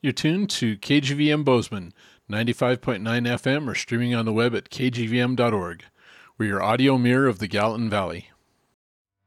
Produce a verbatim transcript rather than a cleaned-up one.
You're tuned to K G V M Bozeman, ninety-five point nine F M, or streaming on the web at k g v m dot org. We're your audio mirror of the Gallatin Valley.